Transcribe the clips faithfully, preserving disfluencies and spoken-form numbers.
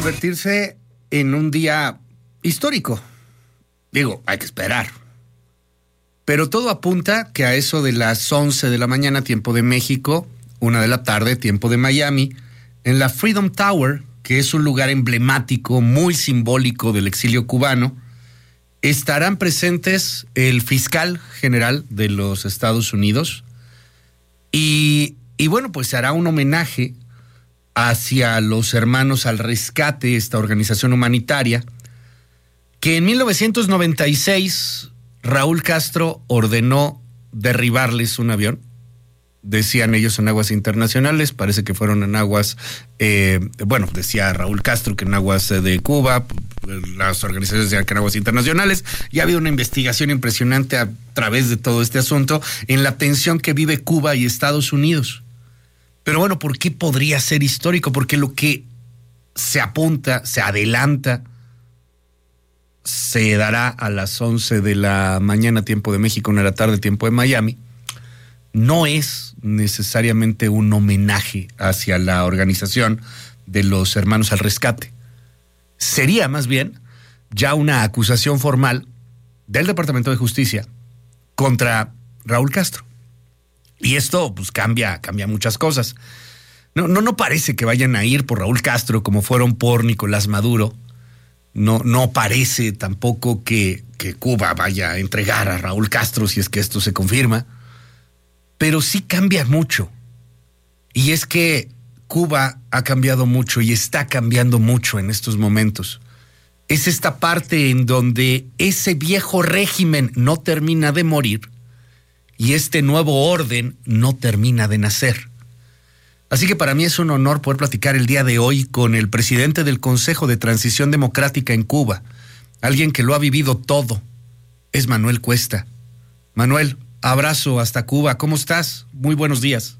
convertirse en un día histórico. Digo, hay que esperar. Pero todo apunta que a eso de las once de la mañana, tiempo de México, una de la tarde, tiempo de Miami, en la Freedom Tower, que es un lugar emblemático, muy simbólico del exilio cubano, estarán presentes el fiscal general de los Estados Unidos y, y bueno, pues se hará un homenaje hacia los Hermanos al Rescate, esta organización humanitaria, que en mil novecientos noventa y seis Raúl Castro ordenó derribarles un avión. Decían ellos en aguas internacionales, parece que fueron en aguas, eh, bueno, decía Raúl Castro que en aguas de Cuba, las organizaciones decían que en aguas internacionales, y ha habido una investigación impresionante a través de todo este asunto en la tensión que vive Cuba y Estados Unidos. Pero bueno, ¿por qué podría ser histórico? Porque lo que se apunta, se adelanta, se dará a las once de la mañana, tiempo de México, una de la tarde, tiempo de Miami, no es necesariamente un homenaje hacia la organización de los Hermanos al Rescate. Sería más bien ya una acusación formal del Departamento de Justicia contra Raúl Castro. Y esto pues cambia, cambia muchas cosas. No, no, no parece que vayan a ir por Raúl Castro como fueron por Nicolás Maduro. No, no parece tampoco que, que Cuba vaya a entregar a Raúl Castro si es que esto se confirma. Pero sí cambia mucho. Y es que Cuba ha cambiado mucho y está cambiando mucho en estos momentos. Es esta parte en donde ese viejo régimen no termina de morir y este nuevo orden no termina de nacer. Así que para mí es un honor poder platicar el día de hoy con el presidente del Consejo de Transición Democrática en Cuba, alguien que lo ha vivido todo. Es Manuel Cuesta. Manuel, abrazo hasta Cuba. ¿Cómo estás? Muy buenos días.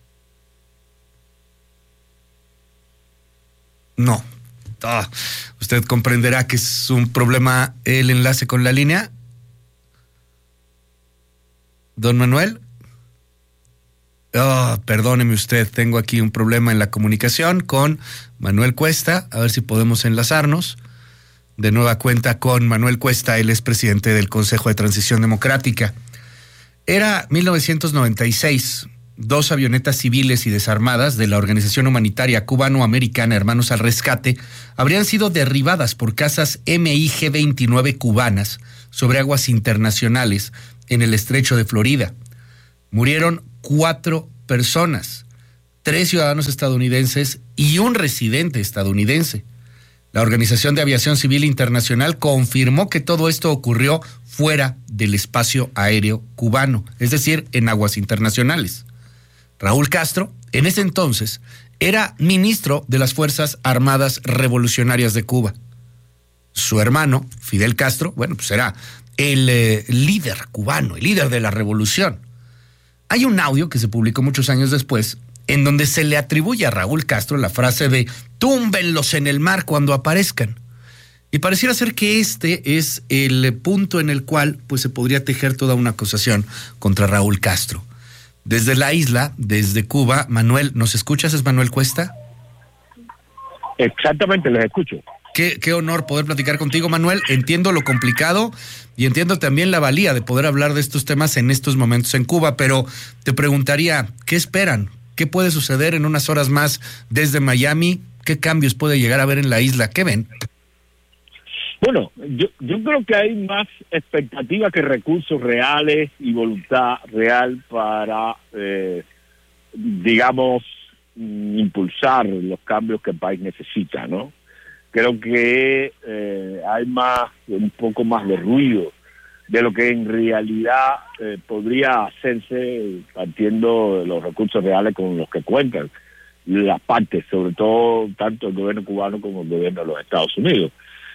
No. Ah, usted comprenderá que es un problema el enlace con la línea. Don Manuel. Oh, perdóneme usted, tengo aquí un problema en la comunicación con Manuel Cuesta. A ver si podemos enlazarnos. De nueva cuenta con Manuel Cuesta, él es presidente del Consejo de Transición Democrática. Era mil novecientos noventa y seis, dos avionetas civiles y desarmadas de la organización humanitaria cubano-americana Hermanos al Rescate habrían sido derribadas por cazas M I G veintinueve cubanas sobre aguas internacionales en el estrecho de Florida. Murieron cuatro personas, tres ciudadanos estadounidenses y un residente estadounidense. La Organización de Aviación Civil Internacional confirmó que todo esto ocurrió fuera del espacio aéreo cubano, es decir, en aguas internacionales. Raúl Castro, en ese entonces, era ministro de las Fuerzas Armadas Revolucionarias de Cuba. Su hermano, Fidel Castro, bueno, pues era el eh, líder cubano, el líder de la revolución. Hay un audio que se publicó muchos años después, en donde se le atribuye a Raúl Castro la frase de túmbenlos en el mar cuando aparezcan. Y pareciera ser que este es el punto en el cual pues, se podría tejer toda una acusación contra Raúl Castro. Desde la isla, desde Cuba, Manuel, ¿nos escuchas? ¿Es Manuel Cuesta? Exactamente, les escucho. Qué, qué honor poder platicar contigo, Manuel. Entiendo lo complicado y entiendo también la valía de poder hablar de estos temas en estos momentos en Cuba, pero te preguntaría, ¿qué esperan? ¿Qué puede suceder en unas horas más desde Miami? ¿Qué cambios puede llegar a ver en la isla? ¿Qué ven? Bueno, yo, yo creo que hay más expectativa que recursos reales y voluntad real para, eh, digamos, impulsar los cambios que el país necesita, ¿no? Creo que eh, hay más, un poco más de ruido de lo que en realidad eh, podría hacerse partiendo de los recursos reales con los que cuentan las partes, sobre todo tanto el gobierno cubano como el gobierno de los Estados Unidos.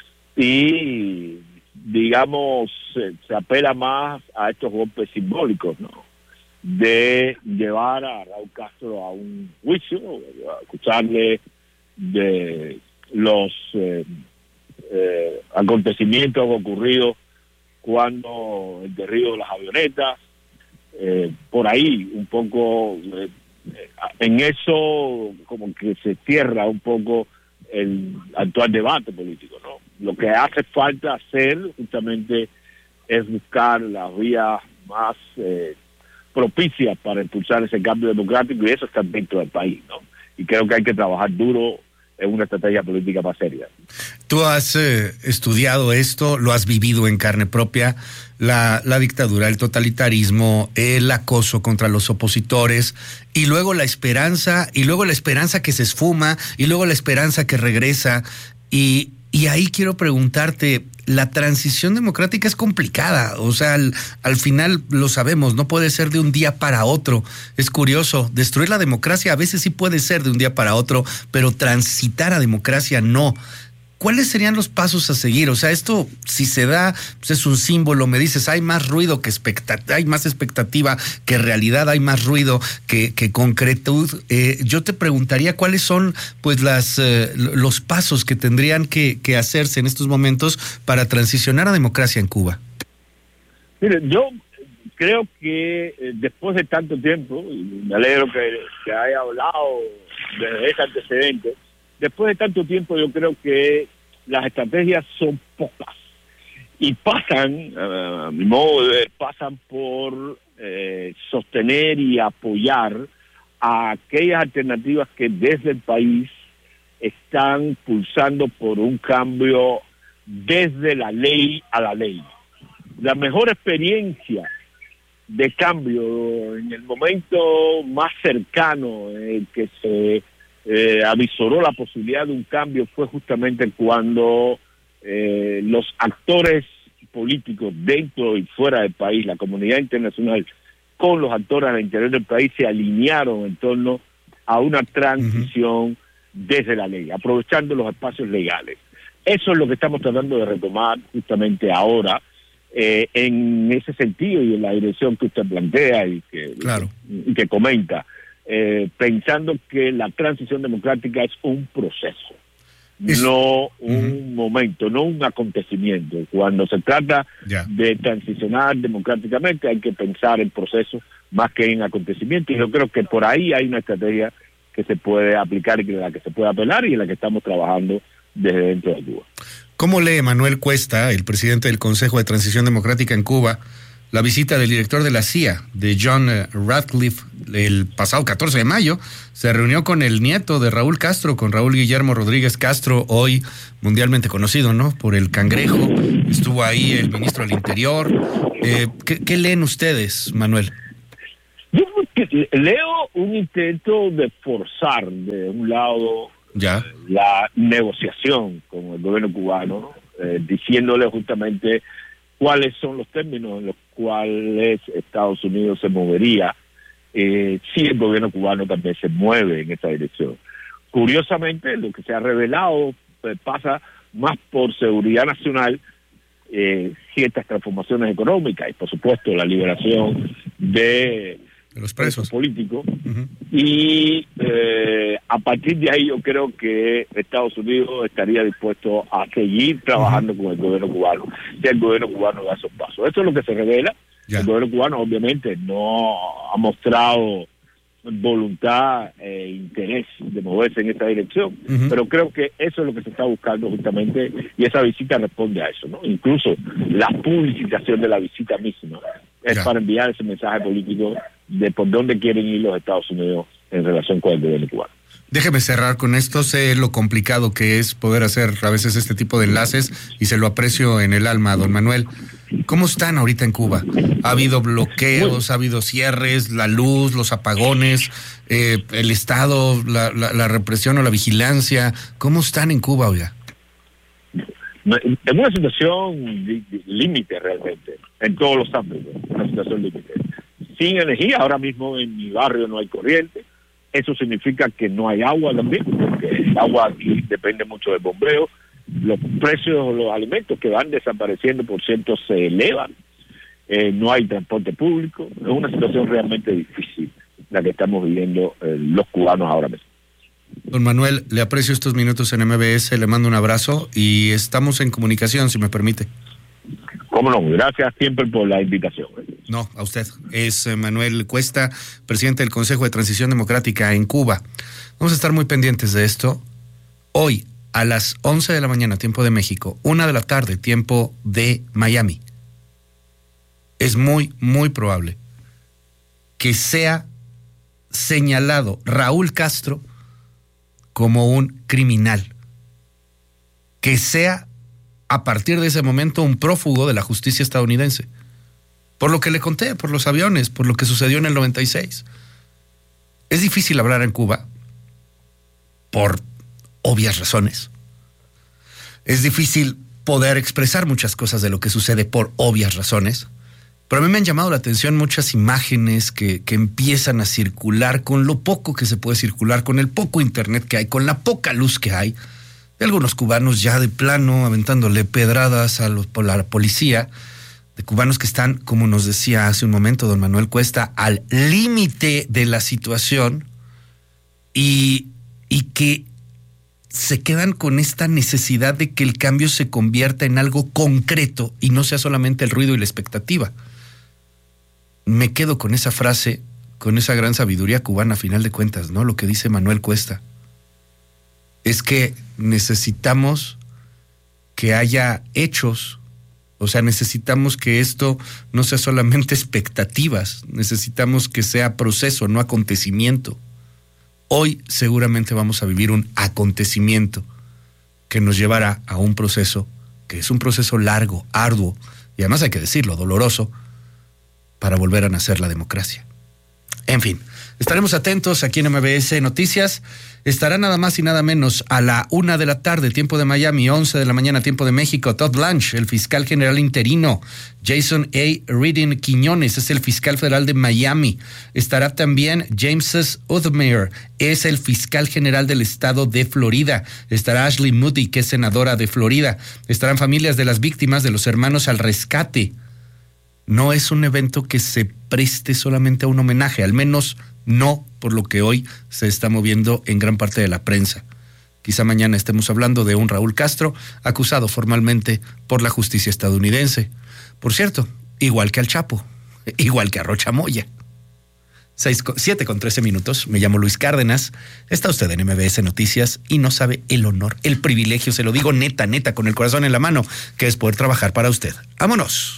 Y, digamos, se, se apela más a estos golpes simbólicos, ¿no? De llevar a Raúl Castro a un juicio, a escucharle de los eh, eh, acontecimientos ocurridos cuando el derribo de las avionetas, eh, por ahí un poco, eh, en eso como que se cierra un poco el actual debate político, ¿no? Lo que hace falta hacer justamente es buscar las vías más eh, propicias para impulsar ese cambio democrático, y eso está dentro del país, ¿no? Y creo que hay que trabajar duro en una estrategia política más seria. Tú has eh, estudiado esto, lo has vivido en carne propia, la, la dictadura, el totalitarismo, el acoso contra los opositores, y luego la esperanza, y luego la esperanza que se esfuma, y luego la esperanza que regresa, y, y ahí quiero preguntarte, la transición democrática es complicada, o sea, al, al final lo sabemos, no puede ser de un día para otro. Es curioso, destruir la democracia a veces sí puede ser de un día para otro, pero transitar a democracia no. ¿Cuáles serían los pasos a seguir? O sea, esto, si se da, pues es un símbolo, me dices, hay más ruido que expectativa, hay más expectativa que realidad, hay más ruido que, que concretud. Eh, yo te preguntaría cuáles son, pues, las eh, los pasos que tendrían que, que hacerse en estos momentos para transicionar a democracia en Cuba. Mire, yo creo que eh, después de tanto tiempo, y me alegro que, que haya hablado de ese antecedente, después de tanto tiempo yo creo que las estrategias son pocas y pasan, a uh, mi modo de ver, pasan por eh, sostener y apoyar a aquellas alternativas que desde el país están pulsando por un cambio desde la ley a la ley. La mejor experiencia de cambio en el momento más cercano en el que se Eh, avisoró la posibilidad de un cambio fue justamente cuando eh, los actores políticos dentro y fuera del país, la comunidad internacional con los actores al interior del país se alinearon en torno a una transición uh-huh. desde la ley, aprovechando los espacios legales. Eso es lo que estamos tratando de retomar justamente ahora eh, en ese sentido y en la dirección que usted plantea y que, claro. y que comenta. Eh, pensando que la transición democrática es un proceso, es, no un uh-huh. momento, no un acontecimiento. Cuando se trata yeah. de transicionar democráticamente hay que pensar en procesos más que en acontecimientos, y yo creo que por ahí hay una estrategia que se puede aplicar y de la que se puede apelar y en la que estamos trabajando desde dentro de Cuba. ¿Cómo lee Manuel Cuesta, el presidente del Consejo de Transición Democrática en Cuba, la visita del director de la C I A, de John Ratcliffe, el pasado catorce de mayo? Se reunió con el nieto de Raúl Castro, con Raúl Guillermo Rodríguez Castro, hoy mundialmente conocido, ¿no?, por el Cangrejo. Estuvo ahí el ministro del Interior. Eh, ¿qué, ¿Qué leen ustedes, Manuel? Yo leo un intento de forzar, de un lado, ya. la negociación con el gobierno cubano, ¿no? eh, diciéndole justamente cuáles son los términos en los cuales Estados Unidos se movería eh, si el gobierno cubano también se mueve en esa dirección. Curiosamente, lo que se ha revelado pues, pasa más por seguridad nacional, eh, ciertas transformaciones económicas y, por supuesto, la liberación de, de los presos políticos. Uh-huh. Y eh, a partir de ahí yo creo que Estados Unidos estaría dispuesto a seguir trabajando uh-huh. con el gobierno cubano, si el gobierno cubano da esos pasos. Eso es lo que se revela. Yeah. El gobierno cubano obviamente no ha mostrado voluntad e interés de moverse en esta dirección, uh-huh. pero creo que eso es lo que se está buscando justamente, y esa visita responde a eso, ¿no? Incluso la publicitación de la visita misma es yeah. para enviar ese mensaje político de por dónde quieren ir los Estados Unidos en relación con el gobierno cubano. Déjeme cerrar con esto. Sé lo complicado que es poder hacer a veces este tipo de enlaces y se lo aprecio en el alma, don Manuel. ¿Cómo están ahorita en Cuba? ¿Ha habido bloqueos, ha habido cierres, la luz, los apagones, eh, el Estado, la, la, la represión o la vigilancia? ¿Cómo están en Cuba, oiga? En una situación límite realmente, en todos los ámbitos, una situación límite. Sin energía, ahora mismo en mi barrio no hay corriente. Eso significa que no hay agua también, porque el agua aquí depende mucho del bombeo. Los precios de los alimentos que van desapareciendo, por cierto, se elevan. Eh, no hay transporte público. Es una situación realmente difícil la que estamos viviendo eh, los cubanos ahora mismo. Don Manuel, le aprecio estos minutos en M B S, le mando un abrazo y estamos en comunicación, si me permite. Cómo no, gracias siempre por la invitación. No, a usted. Es Manuel Cuesta, presidente del Consejo de Transición Democrática en Cuba. Vamos a estar muy pendientes de esto. Hoy, a las once de la mañana, tiempo de México, una de la tarde, tiempo de Miami, es muy, muy probable que sea señalado Raúl Castro como un criminal, que sea a partir de ese momento un prófugo de la justicia estadounidense. Por lo que le conté, por los aviones, por lo que sucedió en el noventa y seis. Es difícil hablar en Cuba, por obvias razones. Es difícil poder expresar muchas cosas de lo que sucede por obvias razones. Pero a mí me han llamado la atención muchas imágenes que, que empiezan a circular con lo poco que se puede circular, con el poco internet que hay, con la poca luz que hay, de algunos cubanos ya de plano aventándole pedradas a, los, a la policía, de cubanos que están, como nos decía hace un momento don Manuel Cuesta, al límite de la situación y, y que se quedan con esta necesidad de que el cambio se convierta en algo concreto y no sea solamente el ruido y la expectativa. Me quedo con esa frase, con esa gran sabiduría cubana a final de cuentas, ¿no? Lo que dice Manuel Cuesta es que necesitamos que haya hechos. O sea, necesitamos que esto no sea solamente expectativas, necesitamos que sea proceso, no acontecimiento. Hoy seguramente vamos a vivir un acontecimiento que nos llevará a un proceso que es un proceso largo, arduo, y además hay que decirlo, doloroso, para volver a nacer la democracia. En fin, estaremos atentos aquí en M B S Noticias. Estará nada más y nada menos a la una de la tarde, tiempo de Miami, once de la mañana, tiempo de México. Todd Blanche, el fiscal general interino. Jason A. Reading Quiñones es el fiscal federal de Miami. Estará también James Udmere, es el fiscal general del estado de Florida. Estará Ashley Moody, que es senadora de Florida. Estarán familias de las víctimas de los hermanos al rescate. No es un evento que se preste solamente a un homenaje, al menos no por lo que hoy se está moviendo en gran parte de la prensa. Quizá mañana estemos hablando de un Raúl Castro acusado formalmente por la justicia estadounidense. Por cierto, igual que al Chapo, igual que a Rocha Moya. siete con trece minutos, me llamo Luis Cárdenas, está usted en M B S Noticias y no sabe el honor, el privilegio, se lo digo neta, neta, con el corazón en la mano, que es poder trabajar para usted. ¡Vámonos!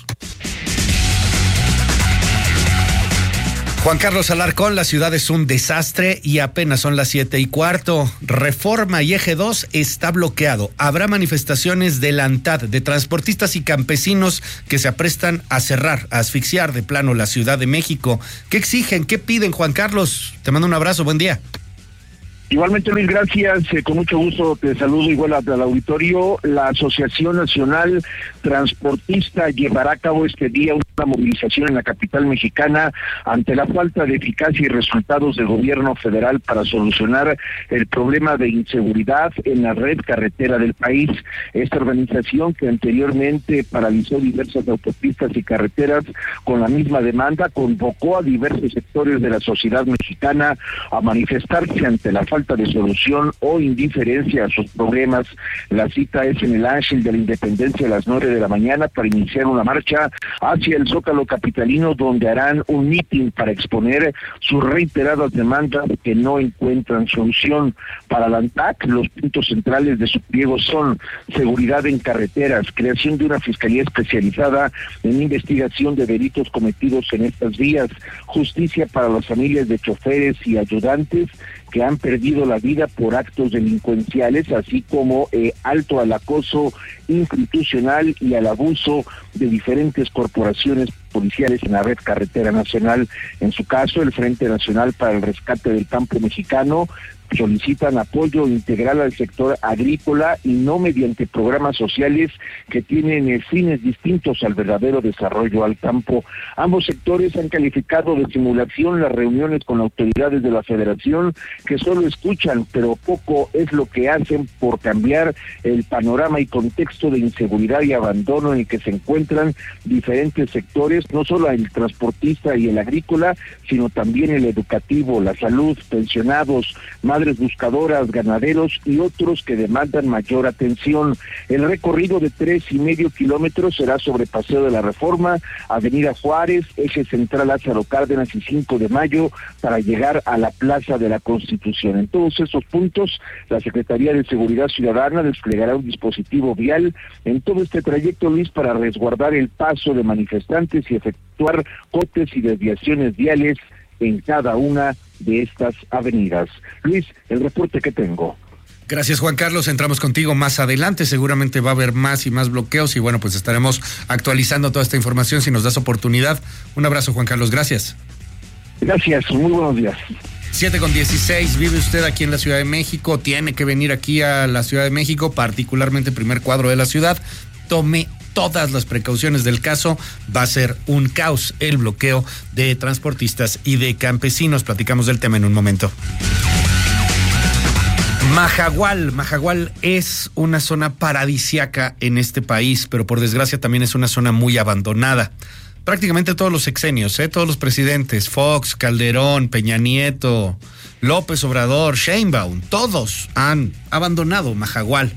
Juan Carlos Alarcón, la ciudad es un desastre y apenas son las siete y cuarto. Reforma y Eje dos está bloqueado. Habrá manifestaciones de la ANTAD, de transportistas y campesinos que se aprestan a cerrar, a asfixiar de plano la Ciudad de México. ¿Qué exigen? ¿Qué piden, Juan Carlos? Te mando un abrazo, buen día. Igualmente, Luis, gracias. Eh, con mucho gusto te saludo igual al auditorio. La Asociación Nacional Transportista llevará a cabo este día una movilización en la capital mexicana ante la falta de eficacia y resultados del gobierno federal para solucionar el problema de inseguridad en la red carretera del país. Esta organización, que anteriormente paralizó diversas autopistas y carreteras con la misma demanda, convocó a diversos sectores de la sociedad mexicana a manifestarse ante la falta de solución o indiferencia a sus problemas. La cita es en el Ángel de la Independencia a las nueve de la mañana para iniciar una marcha hacia el Zócalo capitalino, donde harán un mitin para exponer sus reiteradas demandas que no encuentran solución. Para la ANTAC, los puntos centrales de su pliego son seguridad en carreteras, creación de una fiscalía especializada en investigación de delitos cometidos en estas vías, justicia para las familias de choferes y ayudantes que han perdido la vida por actos delincuenciales, así como eh, alto al acoso institucional y al abuso de diferentes corporaciones policiales en la red carretera nacional. En su caso, el Frente Nacional para el Rescate del Campo Mexicano solicitan apoyo integral al sector agrícola y no mediante programas sociales que tienen eh, fines distintos al verdadero desarrollo al campo. Ambos sectores han calificado de simulación las reuniones con autoridades de la Federación, que solo escuchan, pero poco es lo que hacen por cambiar el panorama y contexto de inseguridad y abandono en el que se encuentran diferentes sectores, no solo el transportista y el agrícola, sino también el educativo, la salud, pensionados, más madres buscadoras, ganaderos y otros que demandan mayor atención. El recorrido de tres y medio kilómetros será sobre Paseo de la Reforma, Avenida Juárez, Eje Central Lázaro Cárdenas y cinco de mayo para llegar a la Plaza de la Constitución. En todos esos puntos, la Secretaría de Seguridad Ciudadana desplegará un dispositivo vial en todo este trayecto, Luis, para resguardar el paso de manifestantes y efectuar cortes y desviaciones viales en cada una de estas avenidas. Luis, el reporte que tengo. Gracias, Juan Carlos. Entramos contigo más adelante. Seguramente va a haber más y más bloqueos y bueno, pues estaremos actualizando toda esta información si nos das oportunidad. Un abrazo, Juan Carlos. Gracias. Gracias. Muy buenos días. siete con dieciséis, vive usted aquí en la Ciudad de México, tiene que venir aquí a la Ciudad de México, particularmente el primer cuadro de la ciudad. Tome todas las precauciones del caso, va a ser un caos el bloqueo de transportistas y de campesinos. Platicamos del tema en un momento. Majagual, Majagual es una zona paradisiaca en este país, pero por desgracia también es una zona muy abandonada. Prácticamente todos los sexenios, ¿eh? todos los presidentes, Fox, Calderón, Peña Nieto, López Obrador, Sheinbaum, todos han abandonado Majagual.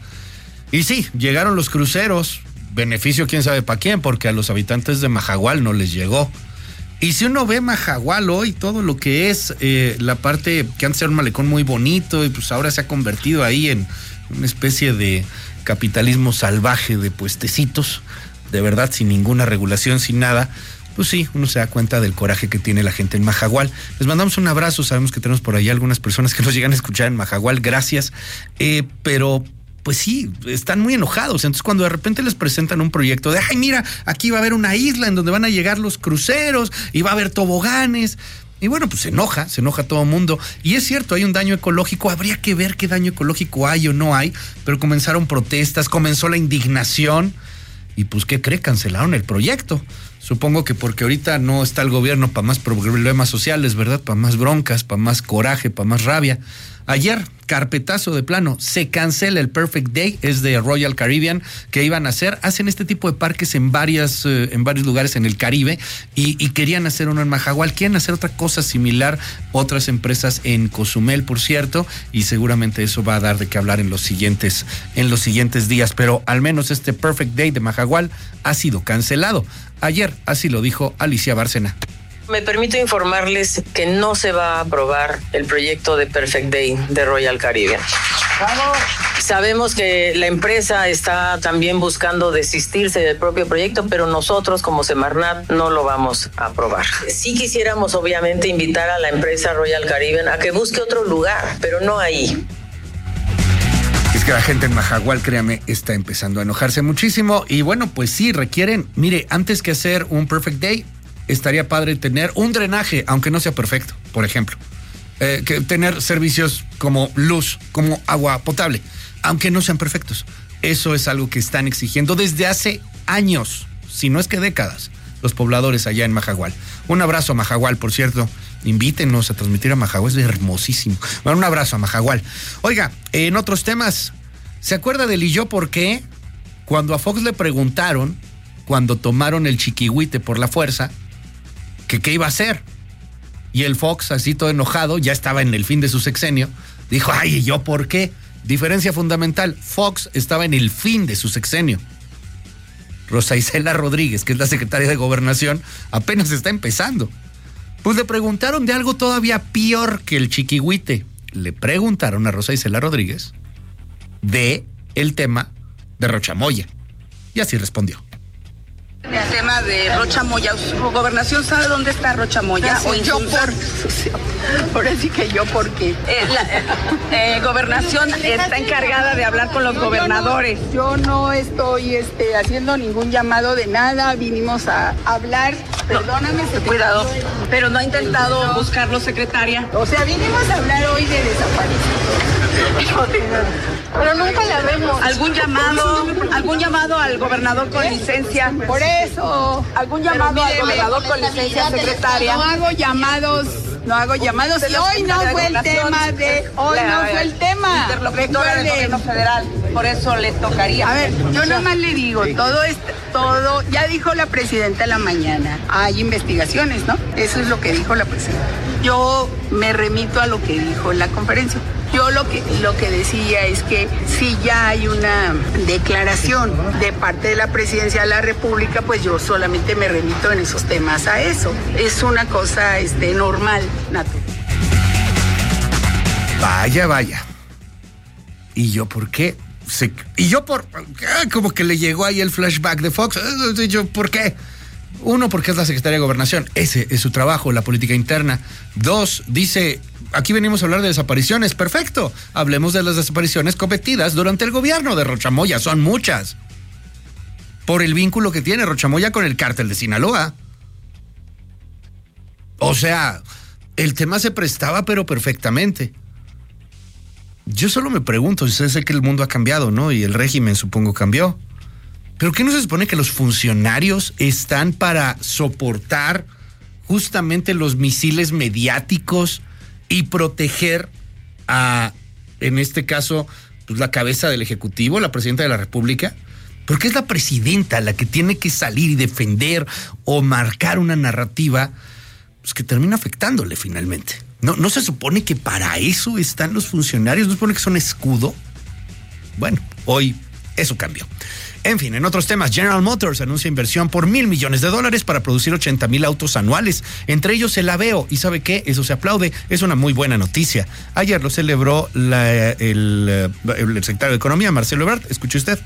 Y sí, llegaron los cruceros, beneficio quién sabe para quién, porque a los habitantes de Majagual no les llegó. Y si uno ve Majagual hoy, todo lo que es eh, la parte que antes era un malecón muy bonito y pues ahora se ha convertido ahí en una especie de capitalismo salvaje de puestecitos, de verdad, sin ninguna regulación, sin nada, pues sí, uno se da cuenta del coraje que tiene la gente en Majagual. Les mandamos un abrazo, sabemos que tenemos por ahí algunas personas que nos llegan a escuchar en Majagual, gracias, eh, pero pues sí, están muy enojados. Entonces cuando de repente les presentan un proyecto de, ay mira, aquí va a haber una isla en donde van a llegar los cruceros y va a haber toboganes, y bueno, pues se enoja, se enoja todo el mundo. Y es cierto, hay un daño ecológico, habría que ver qué daño ecológico hay o no hay, pero comenzaron protestas, comenzó la indignación, y pues ¿qué cree? Cancelaron el proyecto. Supongo que porque ahorita no está el gobierno para más problemas sociales, ¿verdad? Para más broncas, para más coraje, para más rabia. Ayer, carpetazo de plano, se cancela el Perfect Day, es de Royal Caribbean, que iban a hacer, hacen este tipo de parques en varias, eh, en varios lugares en el Caribe, y, y querían hacer uno en Majagual, quieren hacer otra cosa similar, otras empresas en Cozumel, por cierto, y seguramente eso va a dar de qué hablar en los siguientes, en los siguientes días, pero al menos este Perfect Day de Majagual ha sido cancelado. Ayer así lo dijo Alicia Bárcena. Me permito informarles que no se va a aprobar el proyecto de Perfect Day de Royal Caribbean. ¡Vamos! Sabemos que la empresa está también buscando desistirse del propio proyecto, pero nosotros como Semarnat no lo vamos a aprobar. Sí quisiéramos obviamente invitar a la empresa Royal Caribbean a que busque otro lugar, pero no ahí. Es que la gente en Majagual, créame, está empezando a enojarse muchísimo y bueno, pues sí, requieren, mire, antes que hacer un Perfect Day, estaría padre tener un drenaje, aunque no sea perfecto, por ejemplo. Eh, que tener servicios como luz, como agua potable, aunque no sean perfectos. Eso es algo que están exigiendo desde hace años, si no es que décadas, los pobladores allá en Majagual. Un abrazo a Majagual, por cierto. Invítenos a transmitir a Majagual, es hermosísimo. Bueno, un abrazo a Majagual. Oiga, en otros temas, ¿se acuerda del y yo por qué? Cuando a Fox le preguntaron, cuando tomaron el chiquihuite por la fuerza, que qué iba a hacer. Y el Fox, así todo enojado, ya estaba en el fin de su sexenio, dijo, ay, ¿y yo por qué? Diferencia fundamental, Fox estaba en el fin de su sexenio. Rosa Isela Rodríguez, que es la secretaria de Gobernación, apenas está empezando. Pues le preguntaron de algo todavía peor que el chiquihuite. Le preguntaron a Rosa Isela Rodríguez de el tema de Rochamoya. Y así respondió. El tema de Rochamoya, ¿su gobernación sabe dónde está Rochamoya? Sí, o yo por, ahora sí que yo porque eh, la eh, gobernación está encargada de hablar con los no, gobernadores. Yo no, yo no estoy este, haciendo ningún llamado de nada, vinimos a hablar, perdóname. No, cuidado, pero no ha intentado no. buscarlo, secretaria. O sea, vinimos a hablar hoy de desaparición. Pero nunca la vemos. ¿Algún llamado, algún llamado al gobernador con licencia? Por eso, algún llamado al gobernador con licencia, secretaria. No hago llamados, no hago llamados. Y hoy no fue el tema de, hoy no fue el tema. Interlocutora del gobierno federal, por eso le tocaría. A ver, yo nomás le digo, todo es, todo, ya dijo la presidenta en la mañana, hay investigaciones, ¿no? Eso es lo que dijo la presidenta. Yo me remito a lo que dijo en la conferencia. Yo lo que, lo que decía es que si ya hay una declaración de parte de la Presidencia de la República, pues yo solamente me remito en esos temas a eso. Es una cosa este, normal, natural. Vaya, vaya. ¿Y yo por qué? Se, y yo por... Como que le llegó ahí el flashback de Fox. ¿Y yo por qué? Uno, porque es la Secretaría de Gobernación. Ese es su trabajo, la política interna. Dos, dice... Aquí venimos a hablar de desapariciones. Perfecto. Hablemos de las desapariciones cometidas durante el gobierno de Rocha Moya. Son muchas. Por el vínculo que tiene Rocha Moya con el cártel de Sinaloa. O sea, el tema se prestaba, pero perfectamente. Yo solo me pregunto, yo sé que el mundo ha cambiado, ¿no? Y el régimen, supongo, cambió. ¿Pero qué no se supone que los funcionarios están para soportar justamente los misiles mediáticos y proteger a, en este caso, pues la cabeza del Ejecutivo, la presidenta de la República? Porque es la presidenta la que tiene que salir y defender o marcar una narrativa pues, que termina afectándole finalmente. ¿No, ¿No se supone que para eso están los funcionarios? ¿No se supone que son escudo? Bueno, hoy eso cambió. En fin, en otros temas, General Motors anuncia inversión por mil millones de dólares para producir ochenta mil autos anuales, entre ellos el Aveo. ¿Y sabe qué? Eso se aplaude, es una muy buena noticia. Ayer lo celebró la, el, el secretario de Economía, Marcelo Ebrard. Escuche usted.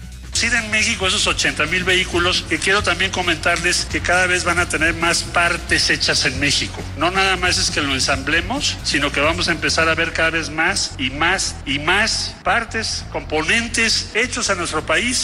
En México esos ochenta mil vehículos, que quiero también comentarles que cada vez van a tener más partes hechas en México. No nada más es que lo ensamblemos, sino que vamos a empezar a ver cada vez más y más y más partes, componentes hechos en nuestro país.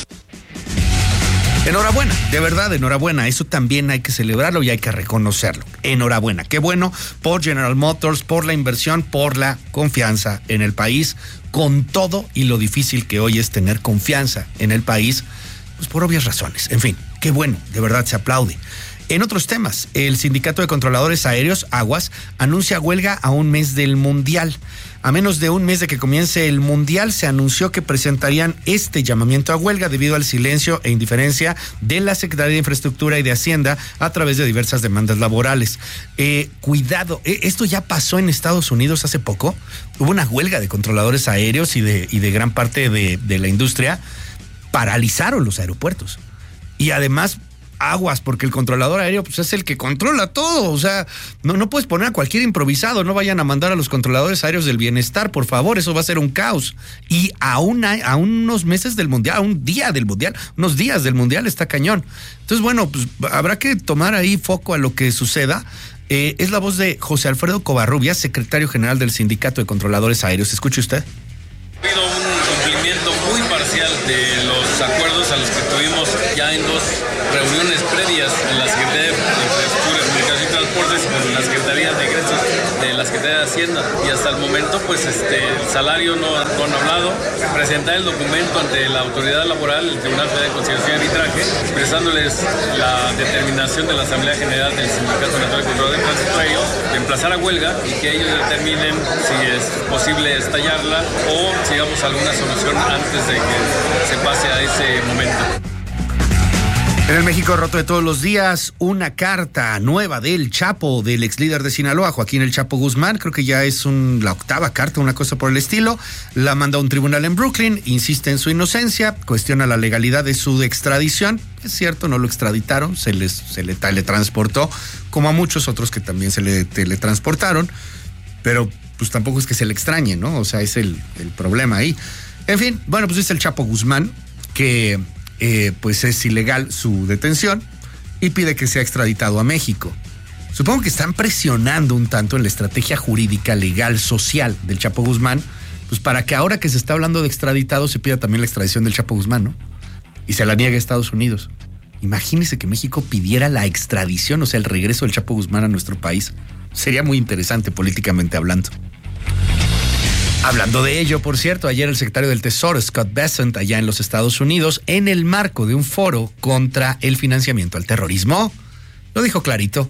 Enhorabuena, de verdad, enhorabuena. Eso también hay que celebrarlo y hay que reconocerlo. Enhorabuena, qué bueno por General Motors, por la inversión, por la confianza en el país, con todo y lo difícil que hoy es tener confianza en el país, pues por obvias razones. En fin, qué bueno, de verdad se aplaude. En otros temas, el Sindicato de Controladores Aéreos, Aguas, anuncia huelga a un mes del Mundial. A menos de un mes de que comience el Mundial, se anunció que presentarían este llamamiento a huelga debido al silencio e indiferencia de la Secretaría de Infraestructura y de Hacienda a través de diversas demandas laborales. Eh, cuidado, eh, esto ya pasó en Estados Unidos hace poco. Hubo una huelga de controladores aéreos y de, y de gran parte de, de la industria. Paralizaron los aeropuertos. Y además... aguas, porque el controlador aéreo pues, es el que controla todo. O sea, no, no puedes poner a cualquier improvisado. No vayan a mandar a los controladores aéreos del bienestar, por favor. Eso va a ser un caos. Y a, una, a unos meses del Mundial, a un día del Mundial, unos días del Mundial está cañón. Entonces, bueno, pues habrá que tomar ahí foco a lo que suceda. Eh, es la voz de José Alfredo Covarrubias, secretario general del Sindicato de Controladores Aéreos. ¿Escuche usted? Ha habido un cumplimiento muy parcial de los acuerdos a los que tuvimos ya en dos reuniones previas en la Secretaría de Infraestructura, Comunicación y Transportes y con la Secretaría de Ingresos de la Secretaría de Hacienda. Y hasta el momento, pues, este, el salario no, no han hablado. Presentar el documento ante la autoridad laboral, el Tribunal Federal de Conciliación y Arbitraje, expresándoles la determinación de la Asamblea General del Sindicato Nacional de Controladores Transitorios de emplazar a huelga y que ellos determinen si es posible estallarla o si digamos alguna solución antes de que se pase a ese momento. En el México roto de todos los días, una carta nueva del Chapo, del ex líder de Sinaloa, Joaquín El Chapo Guzmán. Creo que ya es un, la octava carta, una cosa por el estilo. La manda a un tribunal en Brooklyn, insiste en su inocencia, cuestiona la legalidad de su extradición. Es cierto, no lo extraditaron, se les se le teletransportó, como a muchos otros que también se le teletransportaron, pero pues tampoco es que se le extrañe, ¿no? O sea, es el, el problema ahí. En fin, bueno, pues dice el Chapo Guzmán que eh, pues es ilegal su detención y pide que sea extraditado a México. Supongo que están presionando un tanto en la estrategia jurídica, legal, social del Chapo Guzmán, pues para que ahora que se está hablando de extraditado se pida también la extradición del Chapo Guzmán, ¿no? Y se la niegue a Estados Unidos. Imagínese que México pidiera la extradición, o sea, el regreso del Chapo Guzmán a nuestro país. Sería muy interesante políticamente hablando. Hablando de ello, por cierto, ayer el secretario del Tesoro, Scott Bessent, allá en los Estados Unidos, en el marco de un foro contra el financiamiento al terrorismo, lo dijo clarito.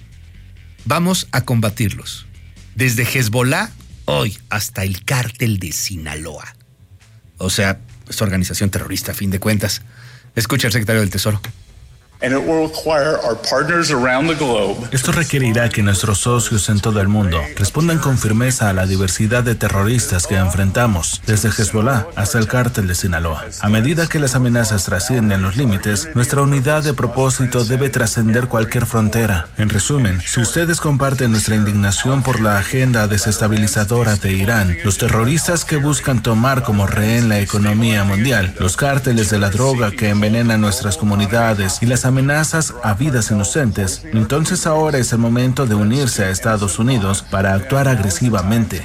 Vamos a combatirlos. Desde Hezbollah, hoy, hasta el cártel de Sinaloa. O sea, es organización terrorista, a fin de cuentas. Escucha al secretario del Tesoro. Esto requerirá que nuestros socios en todo el mundo respondan con firmeza a la diversidad de terroristas que enfrentamos, desde Hezbollah hasta el cártel de Sinaloa. A medida que las amenazas trascienden los límites, nuestra unidad de propósito debe trascender cualquier frontera. En resumen, si ustedes comparten nuestra indignación por la agenda desestabilizadora de Irán, los terroristas que buscan tomar como rehén la economía mundial, los cárteles de la droga que envenenan nuestras comunidades y las amenazas a vidas inocentes, entonces ahora es el momento de unirse a Estados Unidos para actuar agresivamente.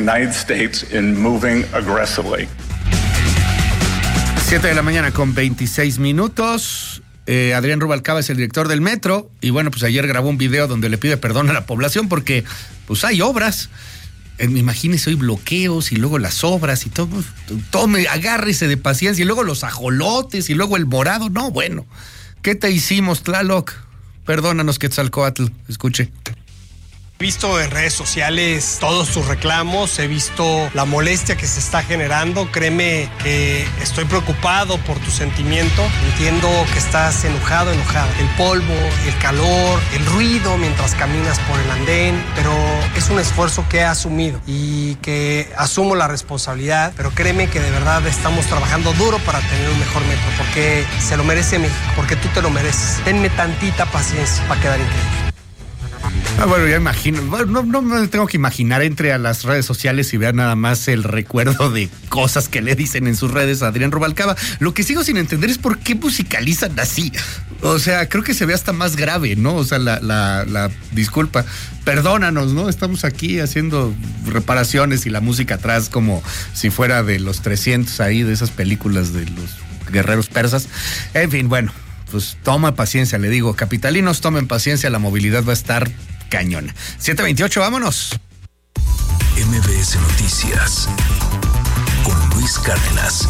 siete de la mañana con veintiséis minutos. Eh, Adrián Rubalcaba es el director del metro y bueno, pues ayer grabó un video donde le pide perdón a la población porque pues hay obras. Eh, imagínese hoy bloqueos y luego las obras y todo. Tome, agárrese de paciencia y luego los ajolotes y luego el morado. No, bueno. ¿Qué te hicimos, Tlaloc? Perdónanos, Quetzalcóatl. Escuche. He visto en redes sociales todos tus reclamos, he visto la molestia que se está generando. Créeme que estoy preocupado por tu sentimiento. Entiendo que estás enojado, enojado. El polvo, el calor, el ruido mientras caminas por el andén, pero es un esfuerzo que he asumido y que asumo la responsabilidad. Pero créeme que de verdad estamos trabajando duro para tener un mejor metro, porque se lo merece México, porque tú te lo mereces. Tenme tantita paciencia para quedar increíble. Ah, bueno, ya imagino, no, no me tengo que imaginar, entre a las redes sociales y vea nada más el recuerdo de cosas que le dicen en sus redes a Adrián Rubalcaba. Lo que sigo sin entender es por qué musicalizan así. O sea, creo que se ve hasta más grave, ¿no? O sea, la, la, la disculpa, perdónanos, ¿no? Estamos aquí haciendo reparaciones y la música atrás como si fuera de los trescientos ahí, de esas películas de los guerreros persas. En fin, bueno. Pues toma paciencia, le digo, capitalinos, tomen paciencia, la movilidad va a estar cañona. siete veintiocho, vámonos. M B S Noticias con Luis Cárdenas.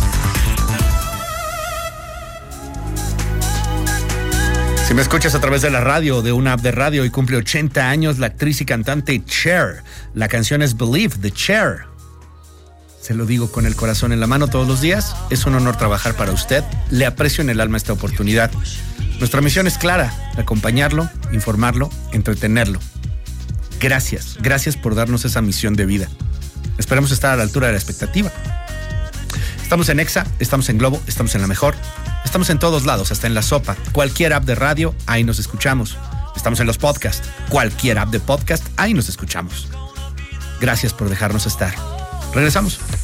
Si me escuchas a través de la radio, de una app de radio, y cumple ochenta años la actriz y cantante Cher. La canción es Believe, de Cher. Se lo digo con el corazón en la mano todos los días. Es un honor trabajar para usted. Le aprecio en el alma esta oportunidad. Nuestra misión es clara: acompañarlo, informarlo, entretenerlo. Gracias, gracias por darnos esa misión de vida. Esperamos estar a la altura de la expectativa. Estamos en Exa, estamos en Globo, estamos en La Mejor. Estamos en todos lados, hasta en La Sopa. Cualquier app de radio, ahí nos escuchamos. Estamos en los podcasts. Cualquier app de podcast, ahí nos escuchamos. Gracias por dejarnos estar. Regresamos.